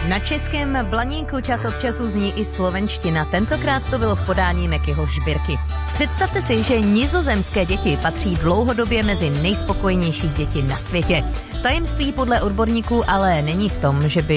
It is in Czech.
Na českém Blaníku čas od času zní i slovenština. Tentokrát to bylo v podání Mekyho Žbirky. Představte si, že nizozemské děti patří dlouhodobě mezi nejspokojenější děti na světě. Tajemství podle odborníků ale není v tom, že by